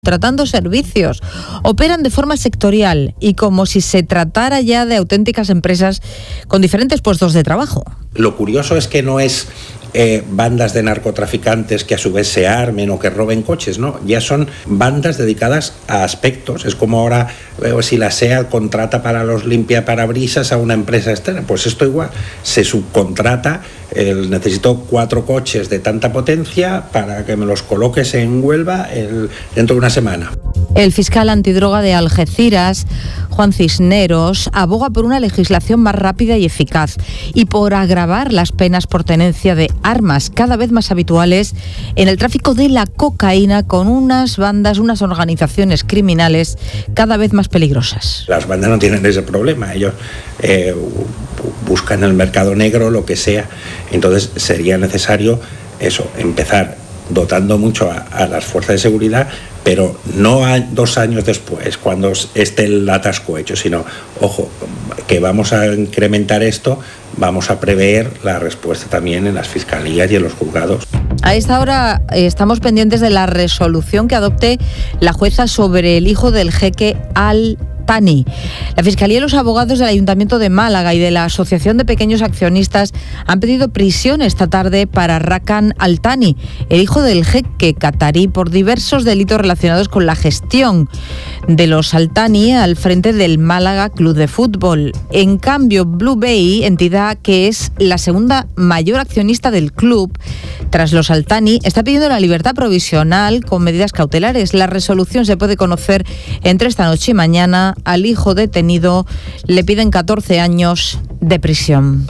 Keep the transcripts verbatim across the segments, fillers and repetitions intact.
tratando servicios. Operan de forma sectorial y como si se tratara ya de auténticas empresas con diferentes puestos de trabajo. Lo curioso es que no es eh, bandas de narcotraficantes que a su vez se armen o que roben coches, ¿no? Ya son bandas dedicadas a aspectos. Es como ahora eh, si la SEAT contrata para los limpiaparabrisas a una empresa externa. Pues esto igual, se subcontrata. El, necesito cuatro coches de tanta potencia para que me los coloques en Huelva el, dentro de una semana. El fiscal antidroga de Algeciras, Juan Cisneros, aboga por una legislación más rápida y eficaz y por agravar las penas por tenencia de armas cada vez más habituales en el tráfico de la cocaína con unas bandas, unas organizaciones criminales cada vez más peligrosas. Las bandas no tienen ese problema, ellos eh, buscan el mercado negro, lo que sea. Entonces sería necesario eso, empezar dotando mucho a, a las fuerzas de seguridad, pero no a dos años después, cuando esté el atasco hecho, sino, ojo, que vamos a incrementar esto, vamos a prever la respuesta también en las fiscalías y en los juzgados. A esta hora eh, estamos pendientes de la resolución que adopte la jueza sobre el hijo del jeque Al Thani. La Fiscalía y los abogados del Ayuntamiento de Málaga y de la Asociación de Pequeños Accionistas han pedido prisión esta tarde para Rakan Al Thani, el hijo del jeque catarí, por diversos delitos relacionados con la gestión de los Al Thani al frente del Málaga Club de Fútbol. En cambio, Blue Bay, entidad que es la segunda mayor accionista del club tras los Al Thani, está pidiendo la libertad provisional con medidas cautelares. La resolución se puede conocer entre esta noche y mañana. Al hijo detenido le piden catorce años de prisión.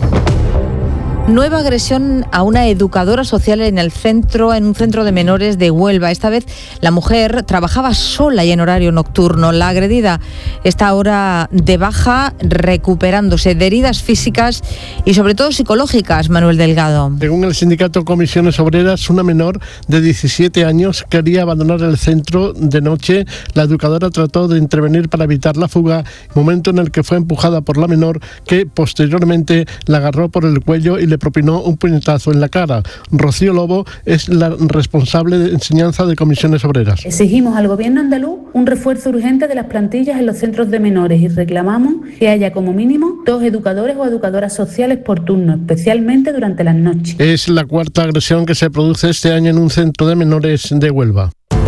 Nueva agresión a una educadora social en el centro, en un centro de menores de Huelva. Esta vez la mujer trabajaba sola y en horario nocturno. La agredida está ahora de baja, recuperándose de heridas físicas y sobre todo psicológicas. Manuel Delgado. Según el sindicato Comisiones Obreras, una menor de diecisiete años quería abandonar el centro de noche. La educadora trató de intervenir para evitar la fuga, momento en el que fue empujada por la menor, que posteriormente la agarró por el cuello y le propinó un puñetazo en la cara. Rocío Lobo es la responsable de enseñanza de Comisiones Obreras. Exigimos al Gobierno andaluz un refuerzo urgente de las plantillas en los centros de menores y reclamamos que haya como mínimo dos educadores o educadoras sociales por turno, especialmente durante las noches. Es la cuarta agresión que se produce este año en un centro de menores de Huelva.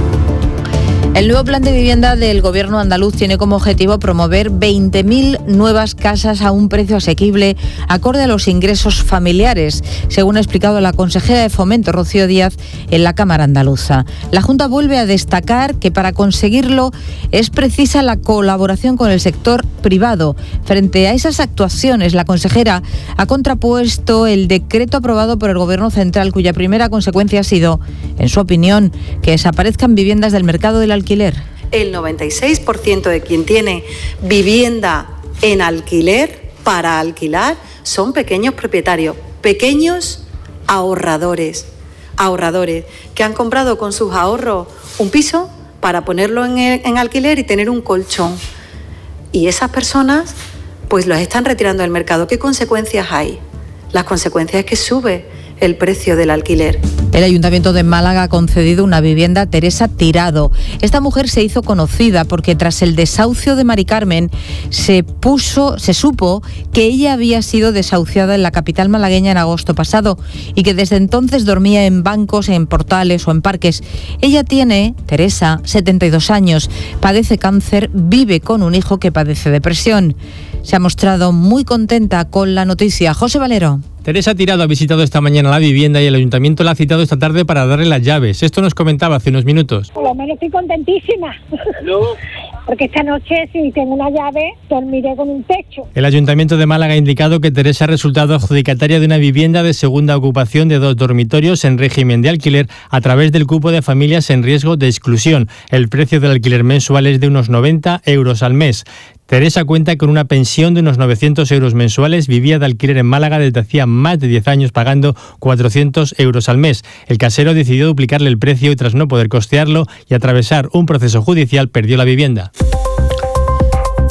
El nuevo plan de vivienda del Gobierno andaluz tiene como objetivo promover veinte mil nuevas casas a un precio asequible acorde a los ingresos familiares, según ha explicado la consejera de Fomento, Rocío Díaz, en la Cámara Andaluza. La Junta vuelve a destacar que para conseguirlo es precisa la colaboración con el sector privado. Frente a esas actuaciones, la consejera ha contrapuesto el decreto aprobado por el Gobierno central, cuya primera consecuencia ha sido, en su opinión, que desaparezcan viviendas del mercado del alquiler. El noventa y seis por ciento de quien tiene vivienda en alquiler para alquilar son pequeños propietarios, pequeños ahorradores, ahorradores que han comprado con sus ahorros un piso para ponerlo en, el, en alquiler y tener un colchón. Y esas personas pues los están retirando del mercado. ¿Qué consecuencias hay? Las consecuencias es que sube el precio del alquiler. El Ayuntamiento de Málaga ha concedido una vivienda a Teresa Tirado. Esta mujer se hizo conocida porque tras el desahucio de Mari Carmen se puso, se supo que ella había sido desahuciada en la capital malagueña en agosto pasado y que desde entonces dormía en bancos, en portales o en parques. Ella tiene, Teresa, setenta y dos años, padece cáncer, vive con un hijo que padece depresión. Se ha mostrado muy contenta con la noticia. José Valero. Teresa Tirado ha visitado esta mañana la vivienda y el ayuntamiento la ha citado esta tarde para darle las llaves. Esto nos comentaba hace unos minutos. Por lo menos estoy contentísima. ¿No? Porque esta noche, si tengo una llave, dormiré con un techo. El Ayuntamiento de Málaga ha indicado que Teresa ha resultado adjudicataria de una vivienda de segunda ocupación de dos dormitorios en régimen de alquiler a través del cupo de familias en riesgo de exclusión. El precio del alquiler mensual es de unos noventa euros al mes. Teresa cuenta con una pensión de unos novecientos euros mensuales, vivía de alquiler en Málaga desde hacía más de diez años pagando cuatrocientos euros al mes. El casero decidió duplicarle el precio y tras no poder costearlo y atravesar un proceso judicial perdió la vivienda.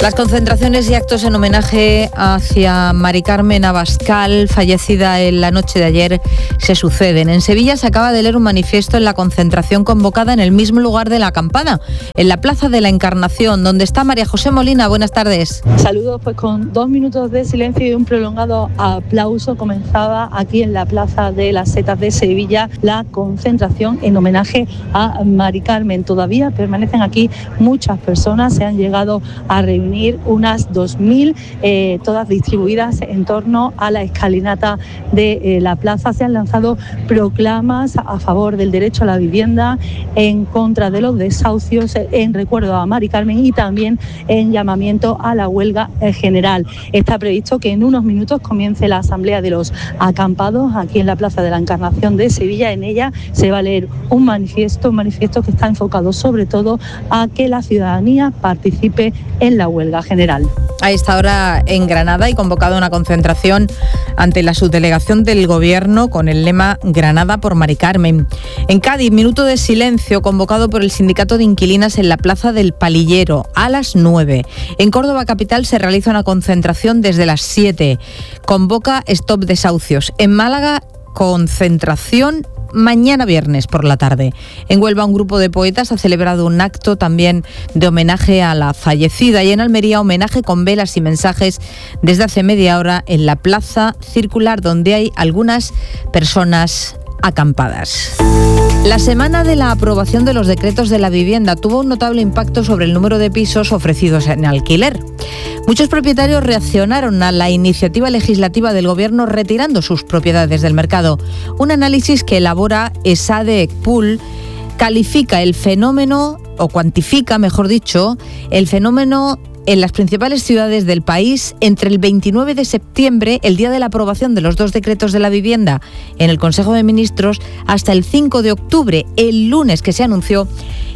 Las concentraciones y actos en homenaje hacia Mari Carmen Abascal, fallecida en la noche de ayer, se suceden. En Sevilla se acaba de leer un manifiesto en la concentración convocada en el mismo lugar de la acampada, en la Plaza de la Encarnación, donde está María José Molina. Buenas tardes. Saludos, pues con dos minutos de silencio y un prolongado aplauso comenzaba aquí en la Plaza de las Setas de Sevilla la concentración en homenaje a Mari Carmen. Todavía permanecen aquí muchas personas, se han llegado a reunir unas dos mil, eh, todas distribuidas en torno a la escalinata de eh, la plaza. Se han lanzado proclamas a favor del derecho a la vivienda, en contra de los desahucios, en recuerdo a Mari Carmen y también en llamamiento a la huelga general. Está previsto que en unos minutos comience la asamblea de los acampados aquí en la Plaza de la Encarnación de Sevilla. En ella se va a leer un manifiesto, un manifiesto que está enfocado sobre todo a que la ciudadanía participe en la huelga general. A esta hora en Granada y convocado una concentración ante la subdelegación del Gobierno con el lema Granada por Mari Carmen. En Cádiz, minuto de silencio convocado por el Sindicato de Inquilinas en la Plaza del Palillero a las nueve. En Córdoba capital se realiza una concentración desde las siete. Convoca Stop Desahucios. En Málaga, concentración mañana viernes por la tarde. En Huelva, un grupo de poetas ha celebrado un acto también de homenaje a la fallecida, y en Almería, homenaje con velas y mensajes desde hace media hora en la Plaza Circular, donde hay algunas personas acampadas. La semana de la aprobación de los decretos de la vivienda tuvo un notable impacto sobre el número de pisos ofrecidos en alquiler. Muchos propietarios reaccionaron a la iniciativa legislativa del Gobierno retirando sus propiedades del mercado. Un análisis que elabora ESADE Ecpool califica el fenómeno, o cuantifica, mejor dicho, el fenómeno en las principales ciudades del país entre el veintinueve de septiembre, el día de la aprobación de los dos decretos de la vivienda en el Consejo de Ministros, hasta el cinco de octubre, el lunes que se anunció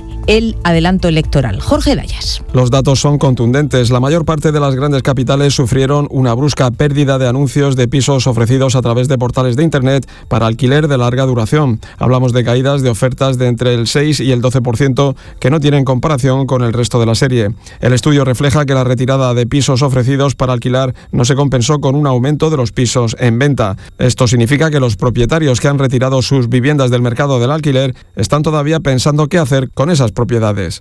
el adelanto electoral. Jorge Dayas. Los datos son contundentes. La mayor parte de las grandes capitales sufrieron una brusca pérdida de anuncios de pisos ofrecidos a través de portales de Internet para alquiler de larga duración. Hablamos de caídas de ofertas de entre el seis y el doce por ciento que no tienen comparación con el resto de la serie. El estudio refleja que la retirada de pisos ofrecidos para alquilar no se compensó con un aumento de los pisos en venta. Esto significa que los propietarios que han retirado sus viviendas del mercado del alquiler están todavía pensando qué hacer con esas propiedades.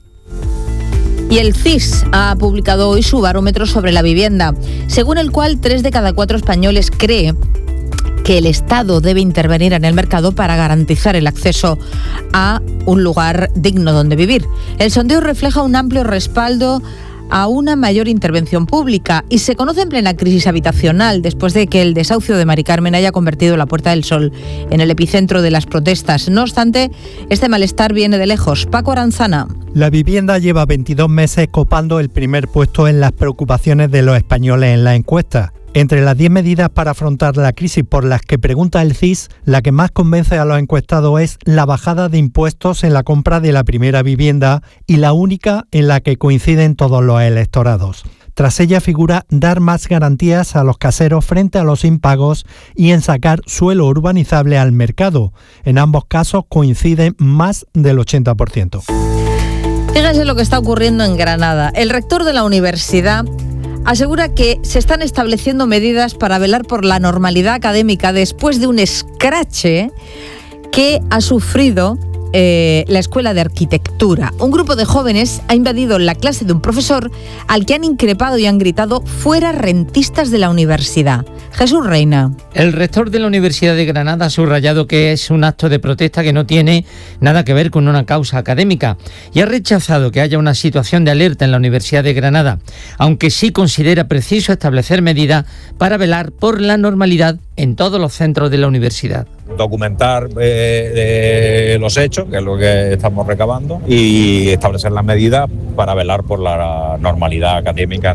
Y el C I S ha publicado hoy su barómetro sobre la vivienda, según el cual tres de cada cuatro españoles cree que el Estado debe intervenir en el mercado para garantizar el acceso a un lugar digno donde vivir. El sondeo refleja un amplio respaldo a una mayor intervención pública y se conoce en plena crisis habitacional después de que el desahucio de Mari Carmen haya convertido la Puerta del Sol en el epicentro de las protestas. No obstante, este malestar viene de lejos. Paco Aranzana. La vivienda lleva veintidós meses copando el primer puesto en las preocupaciones de los españoles en la encuesta. Entre las diez medidas para afrontar la crisis por las que pregunta el C I S, la que más convence a los encuestados es la bajada de impuestos en la compra de la primera vivienda y la única en la que coinciden todos los electorados. Tras ella figura dar más garantías a los caseros frente a los impagos y en sacar suelo urbanizable al mercado. En ambos casos coinciden más del ochenta por ciento. Fíjense lo que está ocurriendo en Granada. El rector de la universidad asegura que se están estableciendo medidas para velar por la normalidad académica después de un escrache que ha sufrido eh, la Escuela de Arquitectura. Un grupo de jóvenes ha invadido la clase de un profesor al que han increpado y han gritado «fuera rentistas de la universidad». Jesús Reina. El rector de la Universidad de Granada ha subrayado que es un acto de protesta que no tiene nada que ver con una causa académica y ha rechazado que haya una situación de alerta en la Universidad de Granada, aunque sí considera preciso establecer medidas para velar por la normalidad en todos los centros de la universidad. Documentar eh, eh, los hechos, que es lo que estamos recabando, y establecer las medidas para velar por la normalidad académica,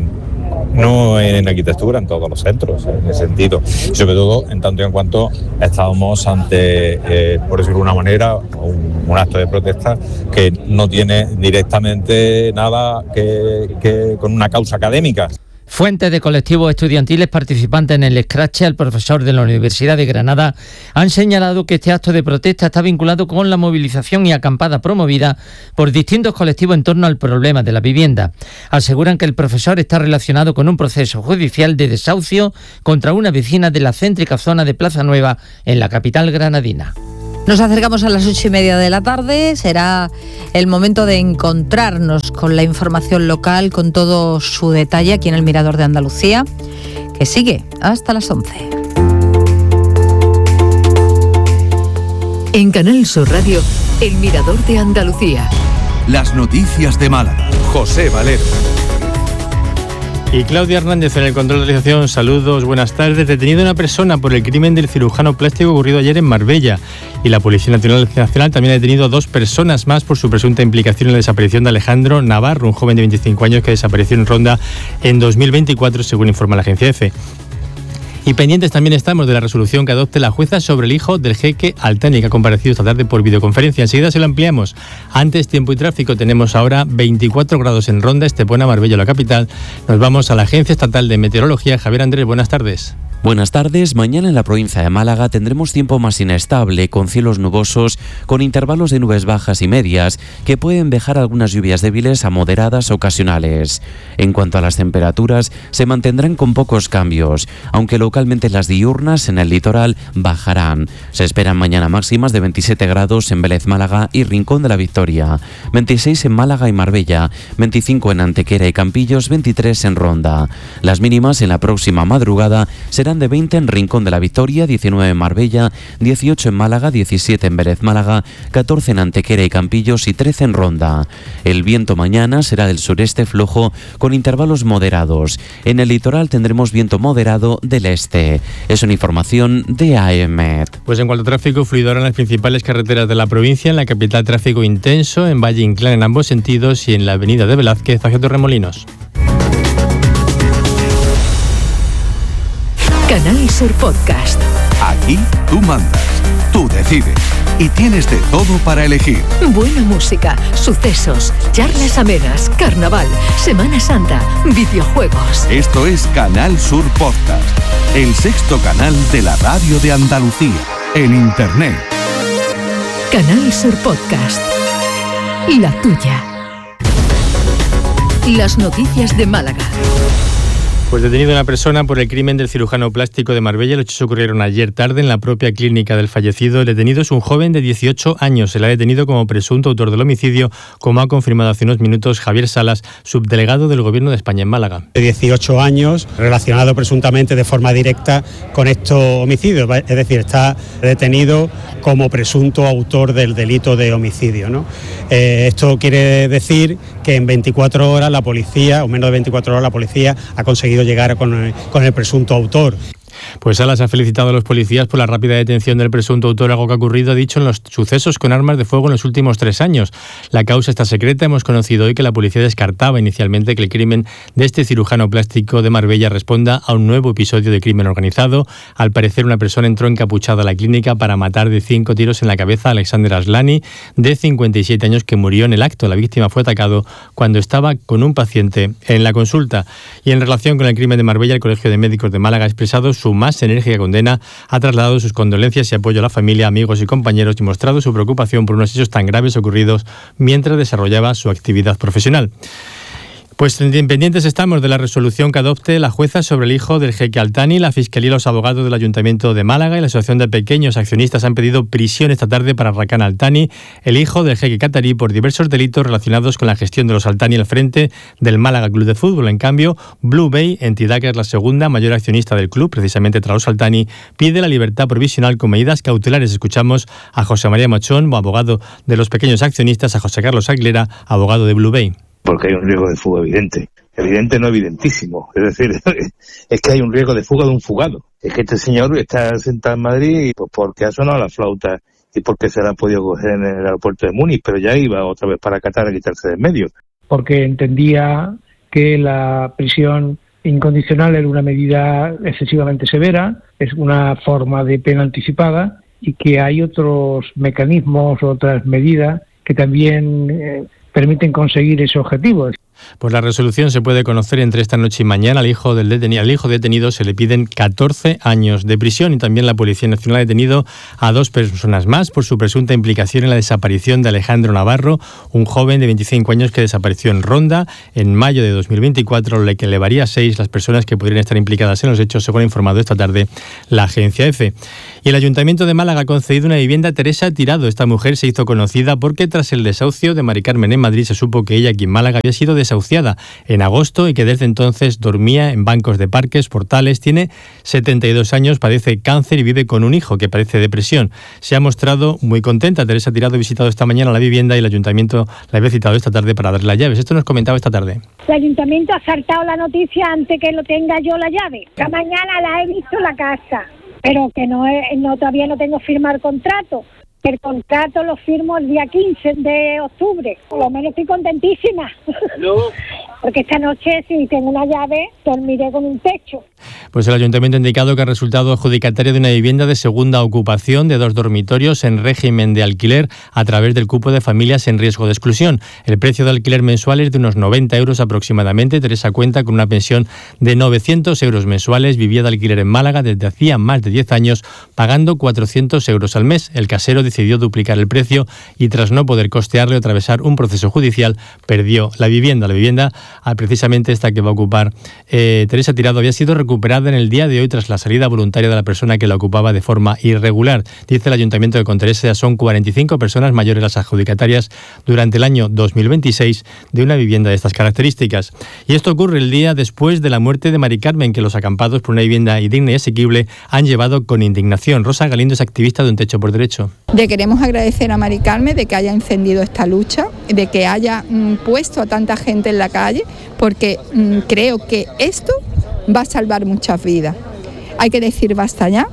no en arquitectura, en todos los centros, en ese sentido. Y sobre todo, en tanto y en cuanto estábamos ante, eh, por decirlo de una manera, un, un acto de protesta que no tiene directamente nada que, que con una causa académica. Fuentes de colectivos estudiantiles participantes en el escrache al profesor de la Universidad de Granada han señalado que este acto de protesta está vinculado con la movilización y acampada promovida por distintos colectivos en torno al problema de la vivienda. Aseguran que el profesor está relacionado con un proceso judicial de desahucio contra una vecina de la céntrica zona de Plaza Nueva en la capital granadina. Nos acercamos a las ocho y media de la tarde. Será el momento de encontrarnos con la información local, con todo su detalle aquí en el Mirador de Andalucía, que sigue hasta las once. En Canal Sur Radio, el Mirador de Andalucía. Las noticias de Málaga. José Valero. Y Claudia Hernández en el control de realización. Saludos, buenas tardes. Detenida una persona por el crimen del cirujano plástico ocurrido ayer en Marbella. Y la Policía Nacional, Nacional también ha detenido a dos personas más por su presunta implicación en la desaparición de Alejandro Navarro, un joven de veinticinco años que desapareció en Ronda en dos mil veinticuatro, según informa la agencia EFE. Y pendientes también estamos de la resolución que adopte la jueza sobre el hijo del jeque Al Thani, que ha comparecido esta tarde por videoconferencia. Enseguida se lo ampliamos. Antes, tiempo y tráfico. Tenemos ahora veinticuatro grados en Ronda, Estepona, Marbella, la capital. Nos vamos a la Agencia Estatal de Meteorología. Javier Andrés, buenas tardes. Buenas tardes. Mañana en la provincia de Málaga tendremos tiempo más inestable, con cielos nubosos, con intervalos de nubes bajas y medias, que pueden dejar algunas lluvias débiles a moderadas ocasionales. En cuanto a las temperaturas, se mantendrán con pocos cambios, aunque localmente las diurnas en el litoral bajarán. Se esperan mañana máximas de veintisiete grados en Vélez, Málaga y Rincón de la Victoria, veintiséis en Málaga y Marbella, veinticinco en Antequera y Campillos, veintitrés en Ronda. Las mínimas en la próxima madrugada serán de veinte en Rincón de la Victoria, diecinueve en Marbella, dieciocho en Málaga, diecisiete en Vélez, Málaga, catorce en Antequera y Campillos y trece en Ronda. El viento mañana será del sureste flojo con intervalos moderados. En el litoral tendremos viento moderado del este. Es una información de A E M E T. Pues en cuanto a tráfico, fluido ahora en las principales carreteras de la provincia. En la capital, tráfico intenso, en Valle Inclán en ambos sentidos y en la avenida de Velázquez hacia Torremolinos. Canal Sur Podcast. Aquí tú mandas, tú decides y tienes de todo para elegir. Buena música, sucesos, charlas amenas, carnaval, Semana Santa, videojuegos. Esto es Canal Sur Podcast, el sexto canal de la radio de Andalucía, en Internet. Canal Sur Podcast, la tuya. Las noticias de Málaga. Pues detenida una persona por el crimen del cirujano plástico de Marbella. Los hechos ocurrieron ayer tarde en la propia clínica del fallecido. El detenido es un joven de dieciocho años. Se le ha detenido como presunto autor del homicidio, como ha confirmado hace unos minutos Javier Salas, subdelegado del Gobierno de España en Málaga. De dieciocho años, relacionado presuntamente de forma directa con estos homicidios. Es decir, está detenido como presunto autor del delito de homicidio, ¿no? Eh, esto quiere decir que en veinticuatro horas la policía, o menos de veinticuatro horas, la policía ha conseguido llegar con el, con el presunto autor. Pues Salas ha felicitado a los policías por la rápida detención del presunto autor, algo que ha ocurrido, ha dicho, en los sucesos con armas de fuego en los últimos tres años. La causa está secreta. Hemos conocido hoy que la policía descartaba inicialmente que el crimen de este cirujano plástico de Marbella responda a un nuevo episodio de crimen organizado. Al parecer, una persona entró encapuchada a la clínica para matar de cinco tiros en la cabeza a Alexander Aslani, de cincuenta y siete años, que murió en el acto. La víctima fue atacado cuando estaba con un paciente en la consulta. Y en relación con el crimen de Marbella, el Colegio de Médicos de Málaga ha expresado su más enérgica condena, ha trasladado sus condolencias y apoyo a la familia, amigos y compañeros y mostrado su preocupación por unos hechos tan graves ocurridos mientras desarrollaba su actividad profesional. Pues pendientes estamos de la resolución que adopte la jueza sobre el hijo del jeque Al Thani. La Fiscalía y los abogados del Ayuntamiento de Málaga y la Asociación de Pequeños Accionistas han pedido prisión esta tarde para Rakan Al Thani, el hijo del jeque qatarí, por diversos delitos relacionados con la gestión de los Al Thani al frente del Málaga Club de Fútbol. En cambio, Blue Bay, entidad que es la segunda mayor accionista del club, precisamente tras los Al Thani, pide la libertad provisional con medidas cautelares. Escuchamos a José María Machón, abogado de los pequeños accionistas, a José Carlos Aguilera, abogado de Blue Bay. Porque hay un riesgo de fuga evidente. Evidente, no evidentísimo. Es decir, es que hay un riesgo de fuga de un fugado. Es que este señor está sentado en Madrid pues porque ha sonado la flauta y porque se la ha podido coger en el aeropuerto de Múnich, pero ya iba otra vez para Qatar a quitarse de en medio. Porque entendía que la prisión incondicional era una medida excesivamente severa, es una forma de pena anticipada y que hay otros mecanismos, otras medidas que también eh, permiten conseguir ese objetivo. Pues la resolución se puede conocer entre esta noche y mañana. Al hijo del detenido, al hijo detenido se le piden catorce años de prisión y también la Policía Nacional ha detenido a dos personas más por su presunta implicación en la desaparición de Alejandro Navarro, un joven de veinticinco años que desapareció en Ronda en mayo de dos mil veinticuatro, lo que elevaría a seis las personas que podrían estar implicadas en los hechos, según ha informado esta tarde la agencia EFE. Y el Ayuntamiento de Málaga ha concedido una vivienda a Teresa Tirado. Esta mujer se hizo conocida porque tras el desahucio de Mari Carmen en Madrid se supo que ella aquí en Málaga había sido desahuciada en agosto y que desde entonces dormía en bancos de parques, portales. Tiene setenta y dos años, padece cáncer y vive con un hijo que padece depresión. Se ha mostrado muy contenta. Teresa Tirado ha visitado esta mañana la vivienda y el Ayuntamiento la había citado esta tarde para darle las llaves. Esto nos comentaba esta tarde. El Ayuntamiento ha saltado la noticia antes que lo tenga yo la llave. Esta mañana la he visto en la casa, pero que no, es, no todavía no tengo firmado el contrato. El contrato lo firmo el día quince de octubre. Por lo menos estoy contentísima. No. Porque esta noche, si tengo una llave, dormiré con un techo. Pues el Ayuntamiento ha indicado que ha resultado adjudicatario de una vivienda de segunda ocupación de dos dormitorios en régimen de alquiler a través del cupo de familias en riesgo de exclusión. El precio de alquiler mensual es de unos noventa euros aproximadamente. Teresa cuenta con una pensión de novecientos euros mensuales. Vivía de alquiler en Málaga desde hacía más de diez años, pagando cuatrocientos euros al mes. El casero decidió duplicar el precio y tras no poder costearle o atravesar un proceso judicial, perdió la vivienda. La vivienda, precisamente esta que va a ocupar eh, Teresa Tirado, había sido recuperada en el día de hoy tras la salida voluntaria de la persona que la ocupaba de forma irregular. Dice el Ayuntamiento de Conteresa, son cuarenta y cinco personas mayores las adjudicatarias durante el año dos mil veintiséis de una vivienda de estas características. Y esto ocurre el día después de la muerte de Mari Carmen, que los acampados por una vivienda digna y asequible han llevado con indignación. Rosa Galindo es activista de Un Techo por Derecho. De queremos agradecer a Mari Carmen de que haya encendido esta lucha, de que haya mm, puesto a tanta gente en la calle, porque mm, creo que esto va a salvar muchas vidas. Hay que decir basta ya.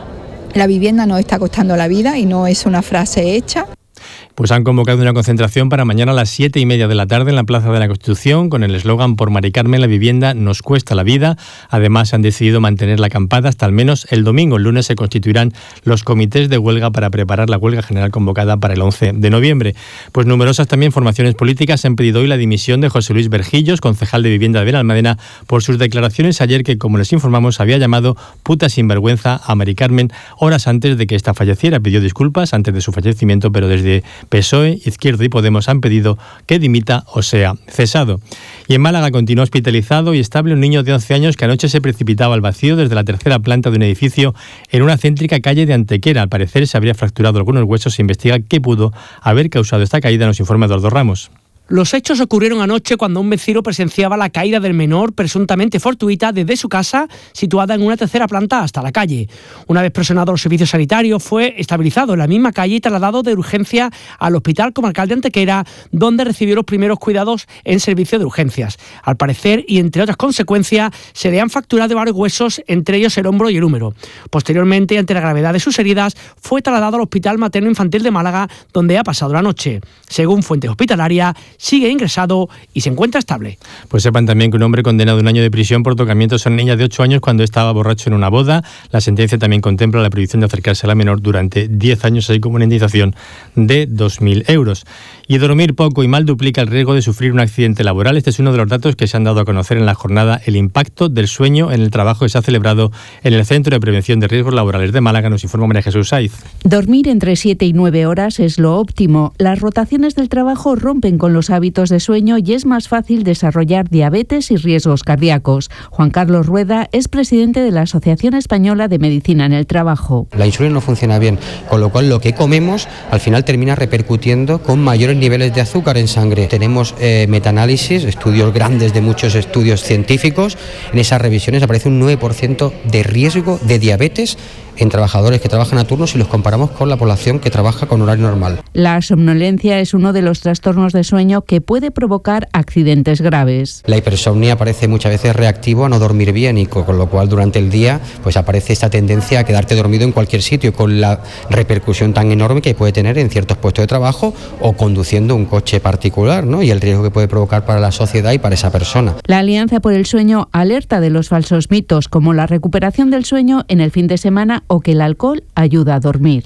La vivienda nos está costando la vida y no es una frase hecha. Pues han convocado una concentración para mañana a las siete y media de la tarde en la Plaza de la Constitución con el eslogan "Por Mari Carmen la vivienda nos cuesta la vida". Además han decidido mantener la acampada hasta al menos el domingo. El lunes se constituirán los comités de huelga para preparar la huelga general convocada para el once de noviembre. Pues numerosas también formaciones políticas han pedido hoy la dimisión de José Luis Berjillos, concejal de Vivienda de Benalmádena, por sus declaraciones ayer que, como les informamos, había llamado puta sinvergüenza a Mari Carmen horas antes de que ésta falleciera. Pidió disculpas antes de su fallecimiento, pero desde P S O E, Izquierda y Podemos han pedido que dimita o sea cesado. Y en Málaga continúa hospitalizado y estable un niño de once años que anoche se precipitaba al vacío desde la tercera planta de un edificio en una céntrica calle de Antequera. Al parecer se habría fracturado algunos huesos. Se investiga qué pudo haber causado esta caída, nos informa Eduardo Ramos. Los hechos ocurrieron anoche cuando un vecino presenciaba la caída del menor, presuntamente fortuita, desde su casa, situada en una tercera planta, hasta la calle. Una vez presionado los servicios sanitarios, fue estabilizado en la misma calle y trasladado de urgencia al Hospital Comarcal de Antequera, donde recibió los primeros cuidados en servicio de urgencias. Al parecer, y entre otras consecuencias, se le han fracturado varios huesos, entre ellos el hombro y el húmero. Posteriormente, ante la gravedad de sus heridas, fue trasladado al Hospital Materno Infantil de Málaga, donde ha pasado la noche. Según fuentes hospitalarias, sigue ingresado y se encuentra estable. Pues sepan también que un hombre condenado a un año de prisión por tocamientos a una niña de ocho años cuando estaba borracho en una boda. La sentencia también contempla la prohibición de acercarse a la menor durante diez años, así como una indemnización de dos mil euros. Y dormir poco y mal duplica el riesgo de sufrir un accidente laboral. Este es uno de los datos que se han dado a conocer en la jornada El impacto del sueño en el trabajo, que se ha celebrado en el Centro de Prevención de Riesgos Laborales de Málaga. Nos informa María Jesús Saiz. Dormir entre siete y nueve horas es lo óptimo. Las rotaciones del trabajo rompen con los hábitos de sueño y es más fácil desarrollar diabetes y riesgos cardíacos. Juan Carlos Rueda es presidente de la Asociación Española de Medicina en el Trabajo. La insulina no funciona bien, con lo cual lo que comemos al final termina repercutiendo con mayores niveles de azúcar en sangre. Tenemos eh, metaanálisis, estudios grandes de muchos estudios científicos. En esas revisiones aparece un nueve por ciento de riesgo de diabetes en trabajadores que trabajan a turnos si los comparamos con la población que trabaja con horario normal. La somnolencia es uno de los trastornos de sueño que puede provocar accidentes graves. La hipersomnia aparece muchas veces reactivo a no dormir bien y con lo cual durante el día pues aparece esta tendencia a quedarte dormido en cualquier sitio, con la repercusión tan enorme que puede tener en ciertos puestos de trabajo o conduciendo un coche particular, ¿no? Y el riesgo que puede provocar para la sociedad y para esa persona. La Alianza por el Sueño alerta de los falsos mitos como la recuperación del sueño en el fin de semana o que el alcohol ayuda a dormir.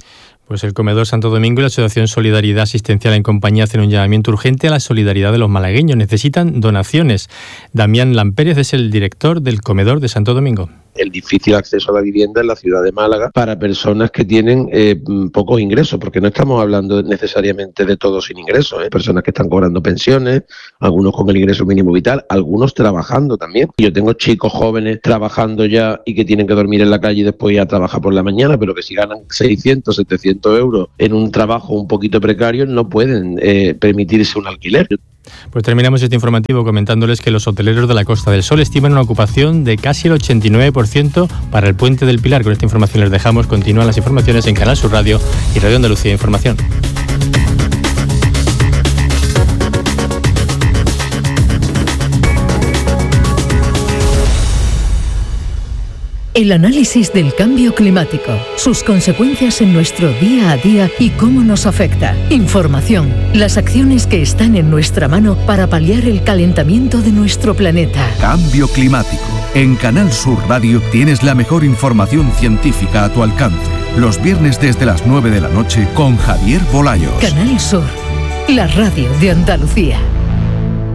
Pues el Comedor Santo Domingo y la Asociación Solidaridad Asistencial en Compañía hacen un llamamiento urgente a la solidaridad de los malagueños. Necesitan donaciones. Damián Lampérez es el director del Comedor de Santo Domingo. El difícil acceso a la vivienda en la ciudad de Málaga para personas que tienen eh, pocos ingresos, porque no estamos hablando necesariamente de todos sin ingresos, ¿eh? Personas que están cobrando pensiones, algunos con el ingreso mínimo vital, algunos trabajando también. Yo tengo chicos jóvenes trabajando ya y que tienen que dormir en la calle y después ir a trabajar por la mañana, pero que si ganan seiscientos, setecientos euros en un trabajo un poquito precario no pueden eh, permitirse un alquiler. Pues terminamos este informativo comentándoles que los hoteleros de la Costa del Sol estiman una ocupación de casi el ochenta y nueve por ciento para el Puente del Pilar. Con esta información les dejamos. Continúan las informaciones en Canal Sur Radio y Radio Andalucía Información. El análisis del cambio climático, sus consecuencias en nuestro día a día y cómo nos afecta. Información, las acciones que están en nuestra mano para paliar el calentamiento de nuestro planeta. Cambio climático. En Canal Sur Radio tienes la mejor información científica a tu alcance. Los viernes desde las nueve de la noche con Javier Bolayos. Canal Sur, la radio de Andalucía.